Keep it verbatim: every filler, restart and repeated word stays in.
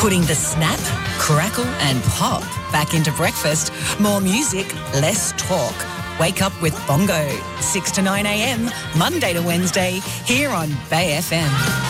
Putting the snap, crackle and pop back into breakfast. More music, less talk. Wake up with Bongo. six to nine a m, Monday to Wednesday, here on Bay F M.